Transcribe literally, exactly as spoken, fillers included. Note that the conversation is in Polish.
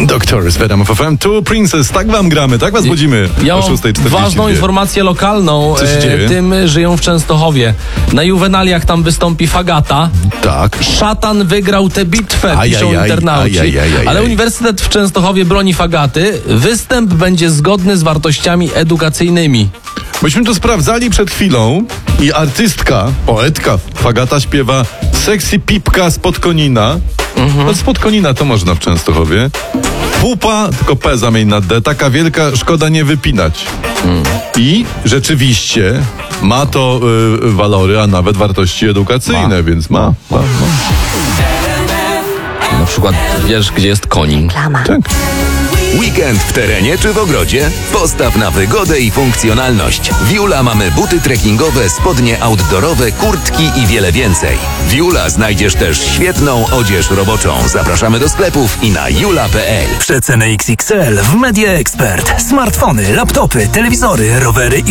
Doctors w R M F F M, Two Princess, tak wam gramy, tak was budzimy ja o mam szósta czterdzieści dwa. ważną informację lokalną. Co się dzieje? Tym żyją w Częstochowie. Na Juwenaliach tam wystąpi Fagata. Tak. Szatan wygrał tę bitwę, Aj, piszą aj, aj, internauci. aj, aj, aj, Ale aj. Uniwersytet w Częstochowie broni Fagaty. Występ będzie zgodny z wartościami edukacyjnymi. Myśmy to sprawdzali przed chwilą i artystka, poetka Fagata śpiewa Sexy Pipka spod Konina. Mhm. No spod Konina to można w Częstochowie. Pupa, tylko P zamień na D, taka wielka, szkoda nie wypinać. Mm. I rzeczywiście ma to y, walory, a nawet wartości edukacyjne, Ma. więc ma. ma, ma, ma. Na przykład wiesz, gdzie jest Konin? Tak. Weekend w terenie czy w ogrodzie? Postaw na wygodę i funkcjonalność. W Jula mamy buty trekkingowe, spodnie outdoorowe, kurtki i wiele więcej. W Jula znajdziesz też świetną odzież roboczą. Zapraszamy do sklepów i na jula kropka p l. Przeceny X X L w Media Expert. Smartfony, laptopy, telewizory, rowery i